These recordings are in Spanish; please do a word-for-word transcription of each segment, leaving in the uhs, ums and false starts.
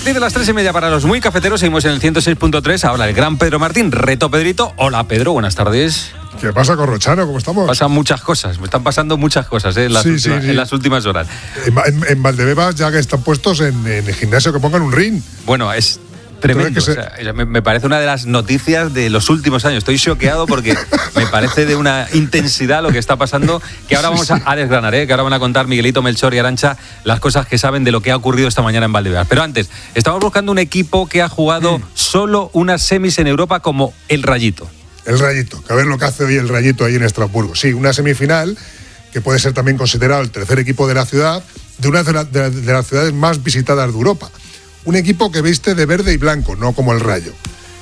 partir de las tres y media para los muy cafeteros seguimos en el ciento seis punto tres. Ahora el gran Pedro Martín, reto Pedrito. Hola Pedro, buenas tardes. ¿Qué pasa, Corrochano? ¿Cómo estamos? Pasan muchas cosas, me están pasando muchas cosas ¿eh? en, las sí, últimas, sí, sí. en las últimas horas. En, en, en Valdebebas ya que están puestos en, en el gimnasio que pongan un ring. Bueno, es tremendo. Que se... o sea, me, me parece una de las noticias de los últimos años. Estoy choqueado porque me parece de una intensidad lo que está pasando, que ahora vamos a, a desgranar, ¿eh? que ahora van a contar Miguelito, Melchor y Arantxa las cosas que saben de lo que ha ocurrido esta mañana en Valdebebas. Pero antes, estamos buscando un equipo que ha jugado mm. solo unas semis en Europa como el Rayito. El Rayito, que a ver lo que hace hoy el Rayito ahí en Estrasburgo. Sí, una semifinal que puede ser también considerado el tercer equipo de la ciudad, de una de, la, de, de las ciudades más visitadas de Europa. Un equipo que viste de verde y blanco, no como el Rayo.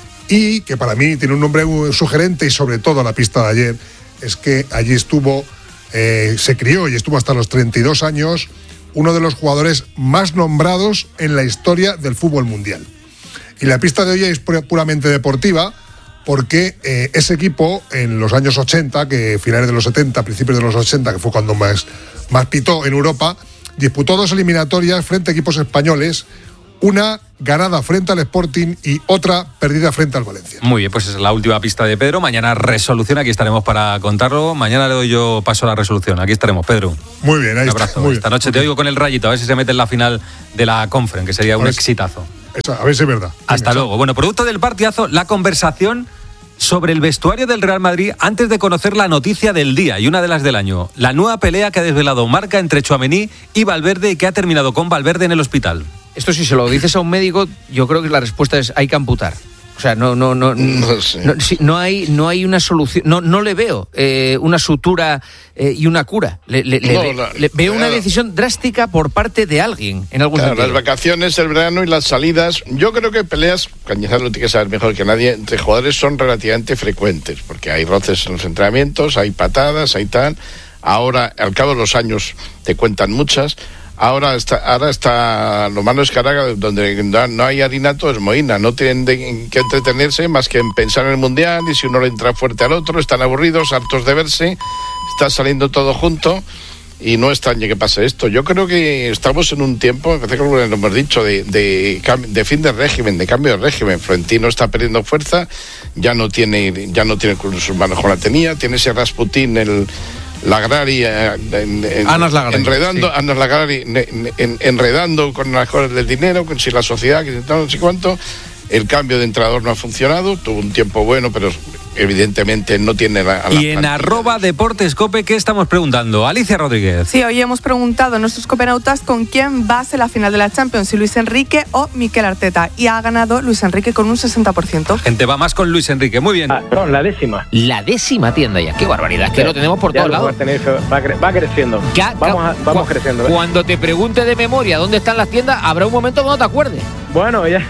Y que para mí tiene un nombre sugerente y sobre todo la pista de ayer, es que allí estuvo, eh, se crió y estuvo hasta los treinta y dos años, uno de los jugadores más nombrados en la historia del fútbol mundial. Y la pista de hoy es puramente deportiva, porque eh, ese equipo en los años ochenta, que finales de los setenta, principios de los ochenta, que fue cuando más, más pitó en Europa, disputó dos eliminatorias frente a equipos españoles, una ganada frente al Sporting y otra perdida frente al Valencia. Muy bien, pues esa es la última pista de Pedro. Mañana resolución, aquí estaremos para contarlo. Mañana le doy yo paso a la resolución. Aquí estaremos, Pedro. Muy bien, ahí Un abrazo. está. Muy Esta bien. noche te oigo con el Rayito, a ver si se mete en la final de la Conference, que sería un ver, exitazo. Esa, a ver si es verdad. Hasta Venga, luego. Bueno, producto del partidazo, la conversación sobre el vestuario del Real Madrid antes de conocer la noticia del día y una de las del año. La nueva pelea que ha desvelado Marca entre Tchouaméni y Valverde y que ha terminado con Valverde en el hospital. Esto si se lo dices a un médico, yo creo que la respuesta es hay que amputar. O sea, no, no, no, no, sé. no, si, no hay, no hay una solución. No, no le veo eh, una sutura eh, y una cura. Le, le, no, le, la, le veo claro. una decisión drástica por parte de alguien en algún claro, sentido. Las vacaciones, el verano y las salidas. Yo creo que peleas, Cañizar lo tiene que saber mejor que nadie, entre jugadores son relativamente frecuentes, porque hay roces en los entrenamientos, hay patadas, hay tal. Ahora, al cabo de los años, te cuentan muchas. Ahora está, ahora está lo malo es que ahora donde no hay harinato es mohina, no tienen de, que entretenerse más que en pensar en el mundial y si uno le entra fuerte al otro, están aburridos, hartos de verse, está saliendo todo junto y no extrañe que pase esto. Yo creo que estamos en un tiempo, me parece que lo hemos dicho, de, de, de fin de régimen, de cambio de régimen. Florentino está perdiendo fuerza, ya no tiene, ya no tiene con sus manos como la tenía, tiene ese Rasputín, el Lagrari, en, en, Anas Lagrari, enredando, sí. Anas Lagrari en, en, enredando con las cosas del dinero, con si la sociedad, que no sé cuánto. El cambio de entrenador no ha funcionado, tuvo un tiempo bueno, pero evidentemente no tiene la... la y en arroba Deportes Cope, ¿qué estamos preguntando? Alicia Rodríguez. Sí, hoy hemos preguntado a nuestros copenautas con quién va a ser la final de la Champions, si Luis Enrique o Mikel Arteta. Y ha ganado Luis Enrique con un sesenta por ciento. La gente va más con Luis Enrique, muy bien. Ah, no, la décima. La décima tienda ya, qué barbaridad, es que sí, lo tenemos por todos lados. Va, tener, va, cre- va creciendo, Ca- vamos, a, vamos cu- creciendo. ¿Ves? Cuando te pregunte de memoria dónde están las tiendas, habrá un momento que no te acuerdes. Bueno, ya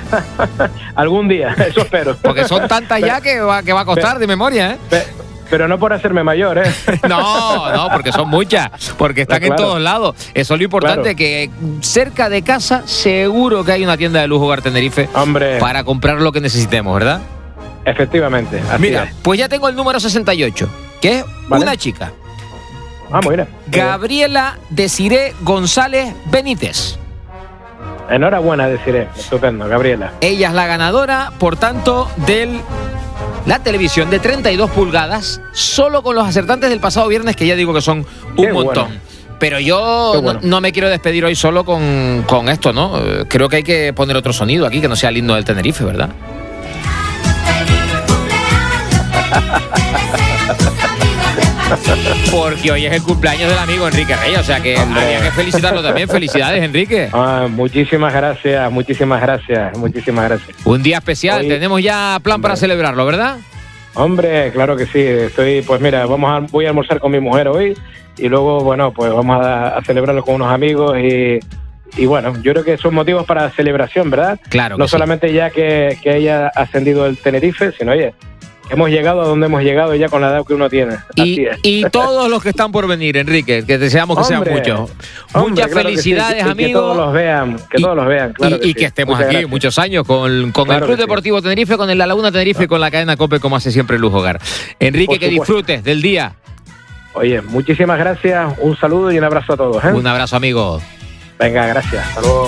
algún día, eso espero. Porque son tantas ya que va, que va a costar de memoria, ¿eh? Pero, pero no por hacerme mayor, ¿eh? No, no, porque son muchas, porque están claro. en todos lados. Eso es lo importante, claro. que cerca de casa seguro que hay una tienda de lujo Hogar Tenerife. Hombre. Para comprar lo que necesitemos, ¿verdad? Efectivamente, así Mira, es. Pues ya tengo el número sesenta y ocho, que es ¿vale? Una chica. Ah, mira. Gabriela Desiré González Benítez. Enhorabuena, Desiré. Estupendo, Gabriela. Ella es la ganadora, por tanto, de la televisión de treinta y dos pulgadas, solo con los acertantes del pasado viernes, que ya digo que son un Qué montón. Bueno. Pero yo bueno. no, no me quiero despedir hoy solo con, con esto, ¿no? Creo que hay que poner otro sonido aquí, que no sea el himno del Tenerife, ¿verdad? Porque hoy es el cumpleaños del amigo Enrique Reyes, o sea que Hombre. había que felicitarlo también. Felicidades, Enrique. Ah, muchísimas gracias, muchísimas gracias, muchísimas gracias. Un día especial, hoy, tenemos ya plan Hombre. para celebrarlo, ¿verdad? Hombre, claro que sí. Estoy, pues mira, vamos a, voy a almorzar con mi mujer hoy y luego, bueno, pues vamos a, a celebrarlo con unos amigos y, y bueno, yo creo que son motivos para celebración, ¿verdad? Claro. No que solamente sí. ya que, que haya ascendido el Tenerife, sino oye, hemos llegado a donde hemos llegado ya con la edad que uno tiene. Y, y todos los que están por venir, Enrique, que deseamos que hombre, sean muchos. Muchas claro felicidades, sí, amigos. Que todos los vean, que y, todos los vean, claro. Y, que, y que sí. estemos Muchas aquí gracias. muchos años con, con claro el Club sí. Deportivo Tenerife, con el La Laguna Tenerife y con la cadena COPE, como hace siempre Lujo Hogar. Enrique, que disfrutes del día. Oye, muchísimas gracias, un saludo y un abrazo a todos, ¿eh? Un abrazo, amigo. Venga, gracias. Hasta luego.